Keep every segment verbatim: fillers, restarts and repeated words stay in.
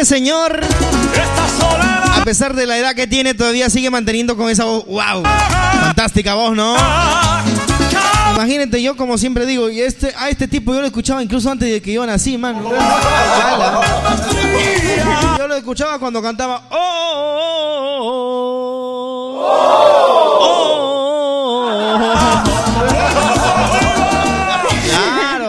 este señor, a pesar de la edad que tiene, todavía sigue manteniendo con esa voz. ¡Wow! Fantástica voz, ¿no? Imagínate, yo como siempre digo, y este, a este tipo yo lo escuchaba incluso antes de que yo nací, man. Yo lo escuchaba cuando cantaba. ¡Oh! ¡Oh! ¡Oh! ¡Oh! ¡Claro!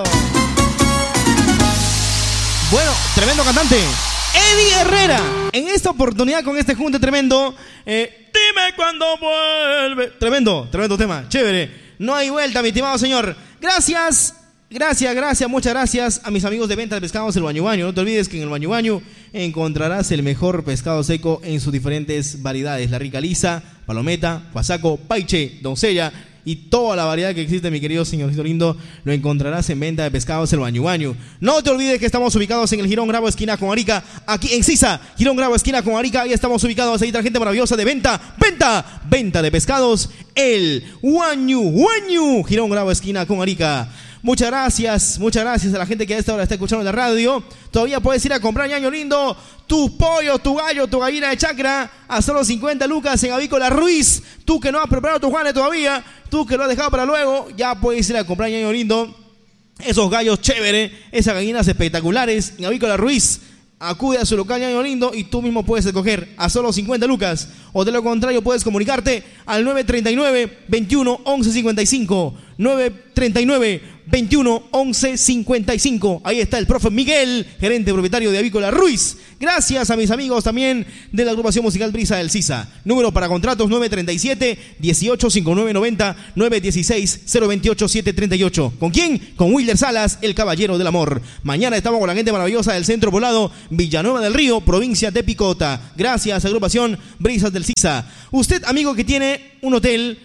Bueno, tremendo cantante. Eddie Herrera, en esta oportunidad con este junte tremendo, eh, dime cuándo vuelve. Tremendo, tremendo tema, chévere. No hay vuelta, mi estimado señor. Gracias, gracias, gracias, muchas gracias a mis amigos de venta de pescados El Baño Baño. No te olvides que en El Baño Baño encontrarás el mejor pescado seco en sus diferentes variedades. La rica lisa, palometa, guasaco, paiche, doncella y toda la variedad que existe, mi querido señorito lindo, lo encontrarás en venta de pescados El Baño Baño. No te olvides que estamos ubicados en el Girón Gravo, esquina con Arica, aquí en Sisa. Girón Gravo, esquina con Arica, ahí estamos ubicados. Ahí está la gente maravillosa de venta, venta, venta de pescados El Baño Baño. Girón Gravo, esquina con Arica. Muchas gracias, muchas gracias a la gente que a esta hora está escuchando la radio. Todavía puedes ir a comprar, ñaño lindo, tu pollo, tu gallo, tu gallina de chacra a solo cincuenta lucas en Avícola Ruiz. Tú que no has preparado tu juanes todavía, tú que lo has dejado para luego, ya puedes ir a comprar, ñaño lindo, esos gallos chéveres, esas gallinas espectaculares en Avícola Ruiz. Acude a su local, ñaño lindo, y tú mismo puedes escoger a solo cincuenta lucas. O de lo contrario, puedes comunicarte al nueve treinta y nueve, veintiuno, once cincuenta y cinco. nueve treinta y nueve, veintiuno, once cincuenta y cinco. Ahí está el profe Miguel, gerente propietario de Avícola Ruiz. Gracias a mis amigos también de la agrupación musical Brisa del Sisa. Número para contratos nueve treinta y siete, dieciocho, cincuenta y nueve noventa, nueve dieciséis, cero veintiocho, setecientos treinta y ocho. ¿Con quién? Con Wilder Salas, el caballero del amor. Mañana estamos con la gente maravillosa del Centro Poblado, Villanueva del Río, provincia de Picota. Gracias, agrupación Brisas del Sisa. Usted, amigo que tiene un hotel,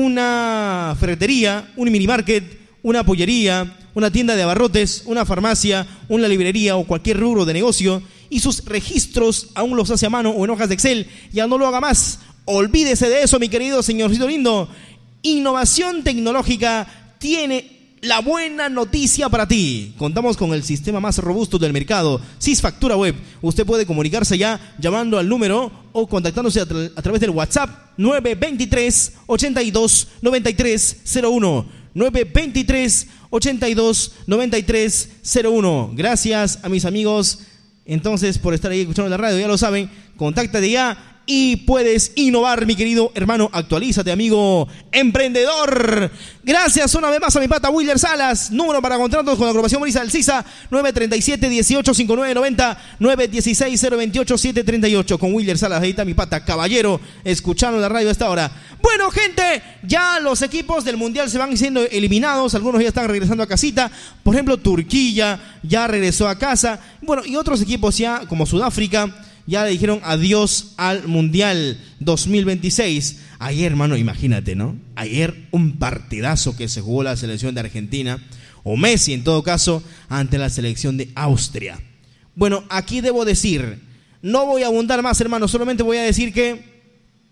una ferretería, un mini market, una pollería, una tienda de abarrotes, una farmacia, una librería o cualquier rubro de negocio, y sus registros aún los hace a mano o en hojas de Excel, ya no lo haga más. Olvídese de eso, mi querido señorcito lindo. Innovación Tecnológica tiene la buena noticia para ti. Contamos con el sistema más robusto del mercado, Sisfactura Web. Usted puede comunicarse ya llamando al número o contactándose a, tra- a través del WhatsApp nueve veintitrés, ochenta y dos, noventa y tres cero uno. nueve veintitrés, ochenta y dos, noventa y tres cero uno. Gracias a mis amigos entonces por estar ahí escuchando la radio, ya lo saben, contáctate ya y puedes innovar, mi querido hermano. Actualízate, amigo emprendedor. Gracias una vez más a mi pata Wilder Salas. Número para contratos con la agrupación Brisa del Sisa, nueve treinta y siete, dieciocho, cincuenta y nueve noventa, nueve dieciséis, cero veintiocho, setecientos treinta y ocho. Con Wilder Salas, ahí está mi pata caballero, escuchando la radio a esta hora. Bueno, gente, ya los equipos del Mundial se van siendo eliminados. Algunos ya están regresando a casita. Por ejemplo, Turquía ya regresó a casa. Bueno, y otros equipos ya, como Sudáfrica, ya le dijeron adiós al Mundial dos mil veintiséis. Ayer, hermano, imagínate, ¿no? Ayer un partidazo que se jugó la selección de Argentina, o Messi en todo caso, ante la selección de Austria. Bueno, aquí debo decir, no voy a abundar más, hermano, solamente voy a decir que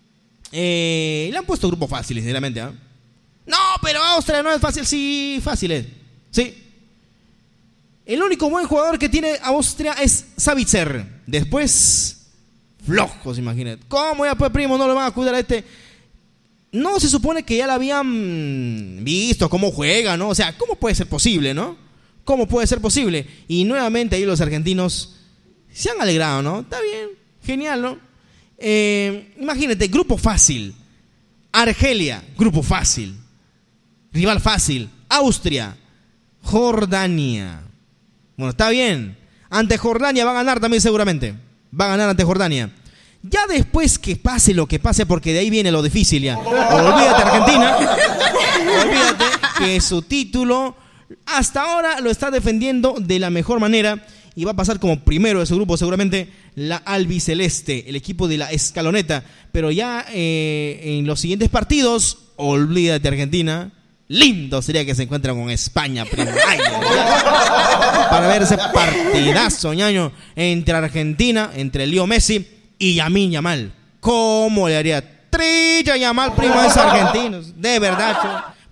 eh, le han puesto grupo fácil, sinceramente, ¿eh? No, pero Austria no es fácil. Sí, fácil es. Sí. El único buen jugador que tiene Austria es Savitzer. Después, flojos, imagínate. ¿Cómo ya pues, primo, no lo van a cuidar a este? No se supone que ya la habían visto cómo juega, ¿no? O sea, ¿cómo puede ser posible, no? ¿Cómo puede ser posible? Y nuevamente ahí los argentinos se han alegrado, ¿no? Está bien, genial, ¿no? Eh, imagínate, grupo fácil. Argelia, grupo fácil. Rival fácil. Austria, Jordania. Bueno, está bien. Ante Jordania va a ganar también seguramente. Va a ganar ante Jordania. Ya después que pase lo que pase, porque de ahí viene lo difícil ya. Olvídate Argentina. Olvídate que su título hasta ahora lo está defendiendo de la mejor manera. Y va a pasar como primero de su grupo seguramente la albiceleste, el equipo de la escaloneta. Pero ya eh, en los siguientes partidos, olvídate Argentina. Lindo sería que se encuentren con España, primo. Ay, para ver ese partidazo, ñaño, entre Argentina, entre Leo Messi y Lamine Yamal. ¿Cómo le haría trilla Yamal, primo, a esos argentinos? De verdad, cho.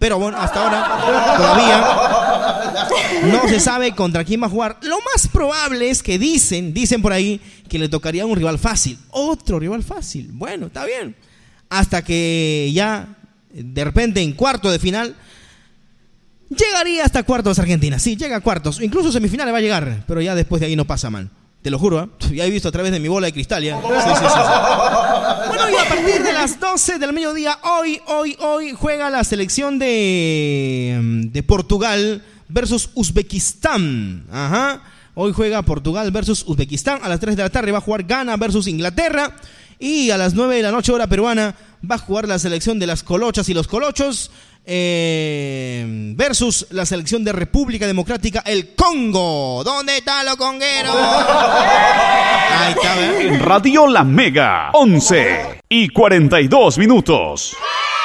pero bueno, hasta ahora todavía no se sabe contra quién va a jugar. Lo más probable es que dicen, dicen por ahí, que le tocaría un rival fácil. Otro rival fácil. Bueno, está bien. Hasta que ya, de repente, en cuarto de final, llegaría hasta cuartos Argentina. Sí, llega a cuartos. Incluso semifinales va a llegar, pero ya después de ahí no pasa, man. Te lo juro, ¿eh? Ya he visto a través de mi bola de cristal, ¿ya? Sí, sí, sí, sí. Bueno, y a partir de las doce del mediodía, hoy, hoy, hoy, juega la selección de, de Portugal versus Uzbekistán. Ajá. Hoy juega Portugal versus Uzbekistán. A las tres de la tarde va a jugar Ghana versus Inglaterra. Y a las nueve de la noche, hora peruana, va a jugar la selección de las Colochas y los Colochos eh, versus la selección de República Democrática, el Congo. ¿Dónde están los congueros? Ahí está, ¿verdad? En Radio La Mega, once y cuarenta y dos minutos.